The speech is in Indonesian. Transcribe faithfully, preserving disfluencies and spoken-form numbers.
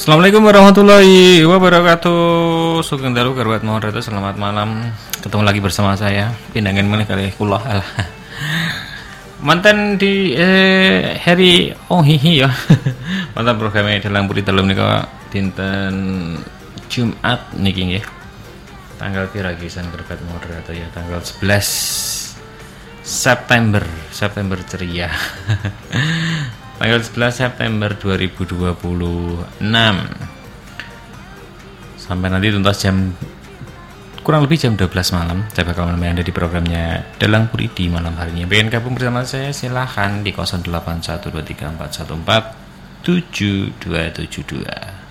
Assalamualaikum warahmatullahi wabarakatuh. Sugeng dalu garwat mohon reto, selamat malam. Ketemu lagi bersama saya pindangan meneh kali kula. Mantan di eh, hari oh hihi ya. Mantan programnya dalam puri dalam nika dinten Jumat niki nggih. Tanggal pira gisan garwat mohon reto ya, tanggal sebelas September, September ceria. Tanggal sebelas September dua ribu dua puluh enam. Sampai nanti tuntas jam kurang lebih jam dua belas malam. Saya bakal menemani Anda di programnya Dalang Puri di malam harinya. Pengen gabung bersama saya silahkan di nol delapan satu dua tiga empat satu empat tujuh dua tujuh dua.